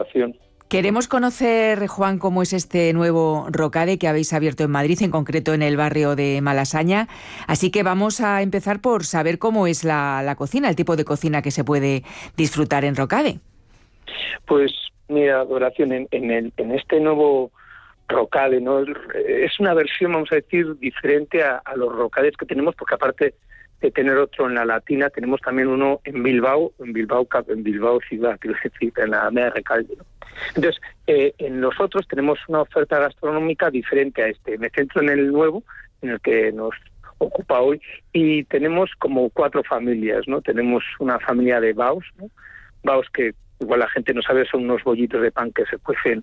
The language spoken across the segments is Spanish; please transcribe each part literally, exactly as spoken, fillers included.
invitación. Queremos conocer, Juan, cómo es este nuevo Rocade que habéis abierto en Madrid, en concreto en el barrio de Malasaña. Así que vamos a empezar por saber cómo es la, la cocina, el tipo de cocina que se puede disfrutar en Rocade. Pues mira, Adoración, en, en, el, en este nuevo Rocade, ¿no? Es una versión, vamos a decir, diferente a, a los Rocades que tenemos, porque aparte de tener otro en la Latina, tenemos también uno en Bilbao, en Bilbao, en Bilbao ciudad, quiero decir, en la Media Recalde, ¿no? Entonces, eh, en los otros tenemos una oferta gastronómica diferente a este. Me centro en el nuevo, en el que nos ocupa hoy, y tenemos como cuatro familias, ¿no? Tenemos una familia de baos, ¿no? Baos que igual la gente no sabe, son unos bollitos de pan que se cuecen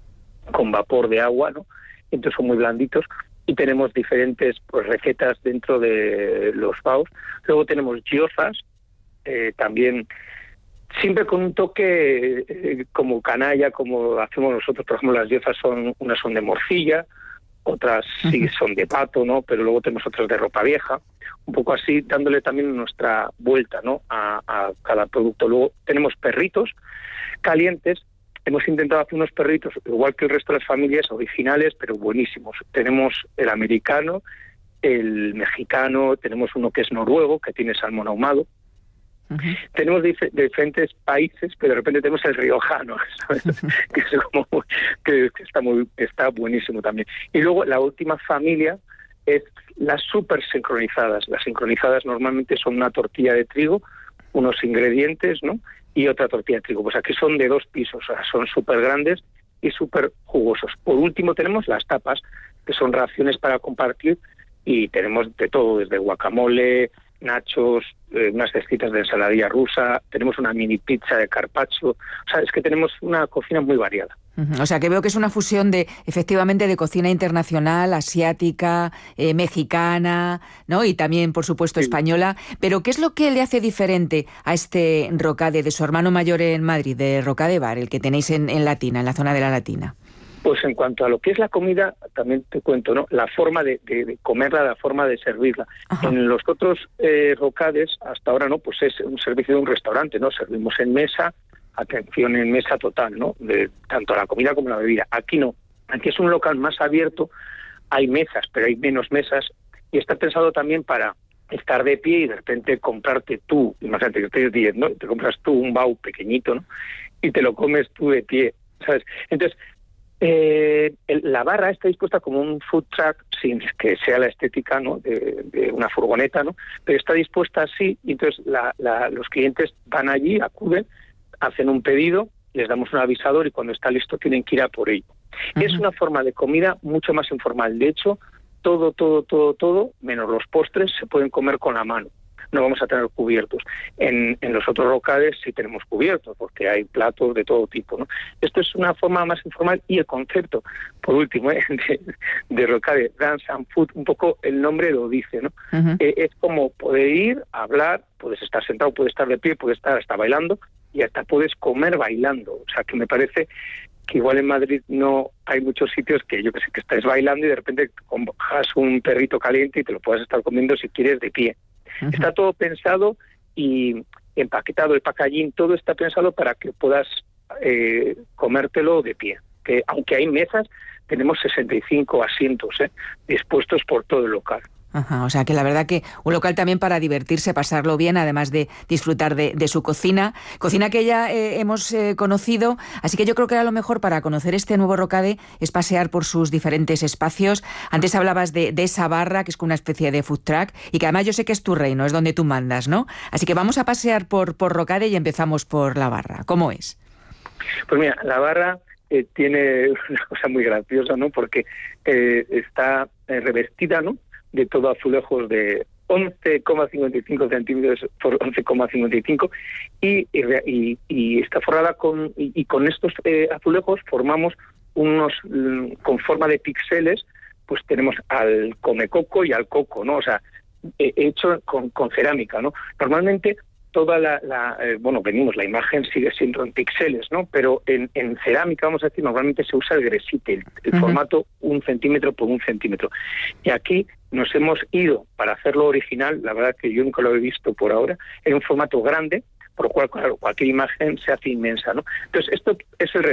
con vapor de agua, ¿no? Entonces son muy blanditos. Y tenemos diferentes pues recetas dentro de los baos. Luego tenemos gyozas, eh, también siempre con un toque eh, como canalla, como hacemos nosotros. Por ejemplo, las gyozas son, unas son de morcilla, otras sí son de pato, ¿no? Pero luego tenemos otras de ropa vieja, un poco así, dándole también nuestra vuelta, ¿no? a, a cada producto. Luego tenemos perritos calientes. Hemos intentado hacer unos perritos, igual que el resto de las familias, originales, pero buenísimos. Tenemos el americano, el mexicano, tenemos uno que es noruego, que tiene salmón ahumado. Uh-huh. Tenemos dif- diferentes países, pero de repente tenemos el riojano, ¿sabes? que, es como, que, que está muy, está buenísimo también. Y luego la última familia es las súper sincronizadas. Las sincronizadas normalmente son una tortilla de trigo, unos ingredientes, ¿no? Y otra tortilla de trigo. Pues aquí son de dos pisos, o sea, son súper grandes y súper jugosos. Por último tenemos las tapas, que son raciones para compartir, y tenemos de todo, desde guacamole, nachos, eh, unas cestitas de ensaladilla rusa, tenemos una mini pizza de carpaccio. O sea, es que tenemos una cocina muy variada. Uh-huh. O sea, que veo que es una fusión de, efectivamente, de cocina internacional, asiática, eh, mexicana, ¿no? Y también, por supuesto, sí, española. Pero, ¿qué es lo que le hace diferente a este Rocade de su hermano mayor en Madrid, de Rocade Bar, el que tenéis en, en Latina, en la zona de la Latina? Pues en cuanto a lo que es la comida, también te cuento, ¿no? La forma de, de, de comerla, la forma de servirla. Ajá. En los otros eh, Rocades, hasta ahora, ¿no? Pues es un servicio de un restaurante, ¿no? Servimos en mesa, atención en mesa total, ¿no? De tanto la comida como la bebida. Aquí no. Aquí es un local más abierto, hay mesas, pero hay menos mesas, y está pensado también para estar de pie y de repente comprarte tú, imagínate que estés diez, ¿no? Te compras tú un bao pequeñito, ¿no? Y te lo comes tú de pie, ¿sabes? Entonces, eh, el, la barra está dispuesta como un food truck, sin que sea la estética, ¿no? de, de una furgoneta, ¿no? Pero está dispuesta así, y entonces la, la, los clientes van allí, acuden, hacen un pedido, les damos un avisador y cuando está listo tienen que ir a por ello. Uh-huh. Es una forma de comida mucho más informal. De hecho, todo, todo, todo, todo, menos los postres, se pueden comer con la mano. No vamos a tener cubiertos. En, en los otros Rocades sí tenemos cubiertos, porque hay platos de todo tipo, ¿no? Esto es una forma más informal, y el concepto, por último, ¿eh? de, de Rocade, Dance and Food, un poco el nombre lo dice, ¿no? Uh-huh. Eh, es como poder ir, hablar, puedes estar sentado, puedes estar de pie, puedes estar hasta bailando, y hasta puedes comer bailando. O sea, que me parece que igual en Madrid no hay muchos sitios que yo que sé, que estés bailando y de repente cojas un perrito caliente y te lo puedas estar comiendo si quieres de pie. Uh-huh. Está todo pensado y empaquetado, el packaging, todo está pensado para que puedas eh, comértelo de pie. Que aunque hay mesas, tenemos sesenta y cinco asientos ¿eh? dispuestos por todo el local. Ajá, o sea que la verdad que un local también para divertirse, pasarlo bien, además de disfrutar de, de su cocina, cocina que ya eh, hemos eh, conocido, así que yo creo que a lo mejor para conocer este nuevo Rocade es pasear por sus diferentes espacios. Antes hablabas de, de esa barra, que es como una especie de food truck, y que además yo sé que es tu reino, es donde tú mandas, ¿no? Así que vamos a pasear por, por Rocade y empezamos por la barra. ¿Cómo es? Pues mira, la barra eh, tiene una cosa muy graciosa, ¿no? Porque eh, está eh, revestida, ¿no? de todo azulejos de once coma cincuenta y cinco centímetros por once coma cincuenta y cinco y, y, y está forrada con y, y con estos eh, azulejos formamos unos con forma de píxeles, pues tenemos al comecoco y al coco, ¿no? O sea, eh, hecho con, con cerámica, ¿no? Normalmente toda la, la eh, bueno, venimos, la imagen sigue siendo en píxeles, ¿no? Pero en, en cerámica, vamos a decir, normalmente se usa el gresite, el, el uh-huh. formato un centímetro por un centímetro. Y aquí nos hemos ido, para hacerlo original, la verdad que yo nunca lo he visto por ahora, en un formato grande, por lo cual, claro, cualquier imagen se hace inmensa, ¿no? Entonces, esto es el